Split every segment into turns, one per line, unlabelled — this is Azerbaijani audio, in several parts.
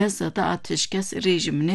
Qəzzada atəşkəs rejimini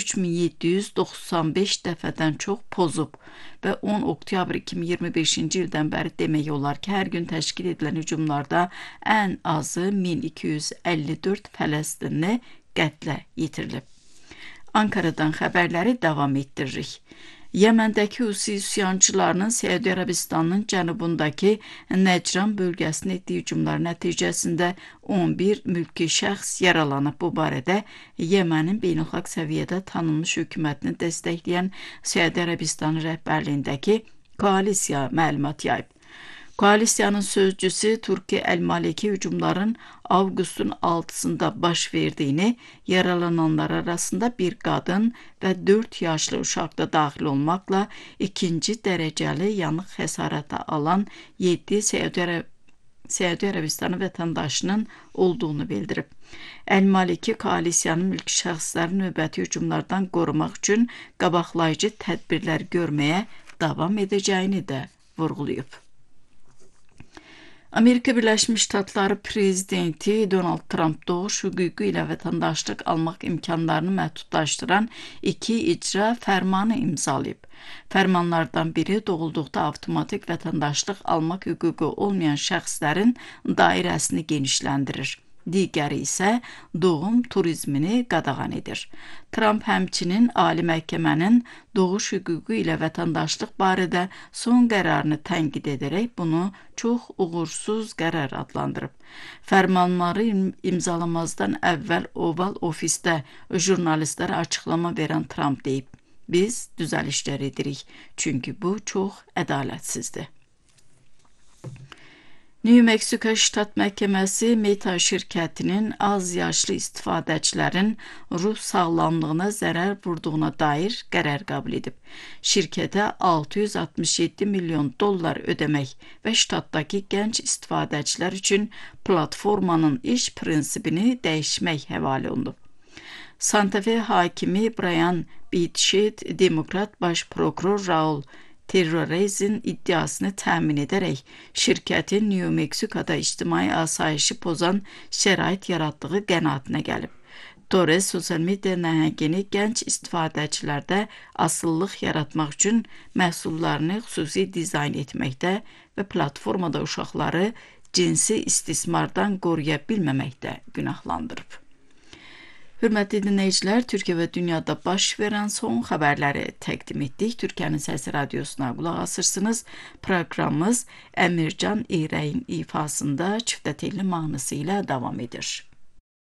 3795 dəfədən çox pozub və 10 oktyabr 2025-ci ildən bəri demək olar ki, hər gün təşkil edilən hücumlarda ən azı 1254 Fələstinli qətlə yetirilib. Ankara'dan xəbərləri davam etdiririk. Yeməndəki Husi üsyançılarının Səudiyyə Ərəbistanının cənubundakı Nəcran bölgəsinə etdiyi hücumlar nəticəsində 11 mülki şəxs yaralanıb. Bu barədə Yemənin beynəlxalq səviyyədə tanınmış hökumətini dəstəkləyən Səudiyyə Ərəbistanı rəhbərliyindəki koalisiya məlumat yayıb. Koalisiyanın sözcüsü Turki Əl-Maliki hücumların avqustun 6-sında baş verdiyini, yaralananlar arasında bir qadın və 4 yaşlı uşaq da daxil olmaqla ikinci dərəcəli yanıq xəsarəti alan 7 Səudiyyə Ərəbistanı vətəndaşının olduğunu bildirib. Əl-Maliki koalisiyanın mülki şəxsləri növbəti hücumlardan qorumaq üçün qabaqlayıcı tədbirlər görməyə davam edəcəyini də vurğulayıb. Amerika Birləşmiş Ştatları prezidenti Donald Trump doğuş hüququ ilə vətəndaşlıq almaq imkanlarını məhdudlaşdıran 2 icra fərmanı imzalayıb. Fərmanlardan biri doğulduqda avtomatik vətəndaşlıq almaq hüququ olmayan şəxslərin dairəsini genişləndirir. Digəri isə doğum turizmini qadağan edir. Trump həmçinin Ali Məhkəmənin doğuş hüququ ilə vətəndaşlıq barədə son qərarını tənqid edərək bunu çox uğursuz qərar adlandırıb. Fərmanları imzalamazdan əvvəl Oval ofisdə jurnalistlərə açıqlama verən Trump deyib, biz düzəlişlər edirik, çünki bu çox ədalətsizdir. New Mexico Ştat Məhkəməsi Meta şirkətinin az yaşlı istifadəçilərin ruh sağlamlığına zərər vurduğuna dair qərar qəbul edib. Şirkətə $667 milyon ödəmək və ştatdakı gənc istifadəçilər üçün platformanın iş prinsipini dəyişmək həvalə olunub. Santa Fe hakimi Brian Bitschet, Demokrat baş prokuror Raul Terrorezin iddiasını təmin edərək şirkətin New Mexico'da ictimai asayişi pozan şərait yaratdığı qənaətinə gəlib. Torres sosial media nəhəngini gənc istifadəçilərdə asıllıq yaratmaq üçün məhsullarını xüsusi dizayn etməkdə və platformada uşaqları cinsi istismardan qoruya bilməməkdə günahlandırıb. Hörmətli dinləyicilər, Türkiyə və dünyada baş verən son xəbərləri təqdim etdik. Türkiyənin Səsi Radiosuna qulaq asırsınız. Proqramımız Əmircan İrəyin ifasında çiftətelli mahnısı ilə davam edir.